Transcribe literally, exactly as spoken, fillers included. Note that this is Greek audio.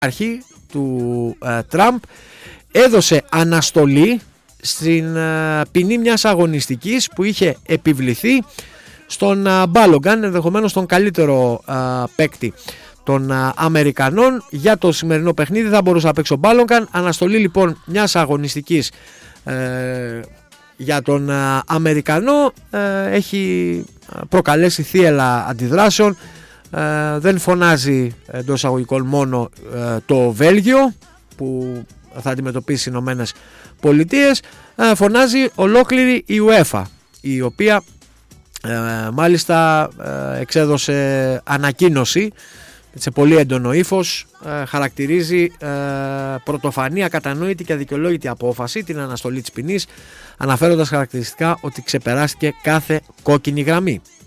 αρχή του ε, Τραμπ έδωσε αναστολή στην ε, ποινή μιας αγωνιστικής που είχε επιβληθεί στον ε, Μπάλογκαν, ενδεχομένως τον καλύτερο ε, παίκτη των ε, Αμερικανών. Για το σημερινό παιχνίδι θα μπορούσε να παίξει ο Μπάλογκαν. Αναστολή λοιπόν μιας αγωνιστικής ε, για τον ε, Αμερικανό ε, έχει προκαλέσει θύελλα αντιδράσεων. Ε, δεν φωνάζει εντός εισαγωγικών μόνο ε, το Βέλγιο που θα αντιμετωπίσει οι Ηνωμένες Πολιτείες, ε, φωνάζει ολόκληρη η UEFA, η οποία ε, μάλιστα ε, εξέδωσε ανακοίνωση σε πολύ έντονο ύφος, ε, χαρακτηρίζει ε, πρωτοφανή, ακατανόητη και αδικαιολόγητη απόφαση την αναστολή της ποινής, αναφέροντας χαρακτηριστικά ότι ξεπεράστηκε κάθε κόκκινη γραμμή.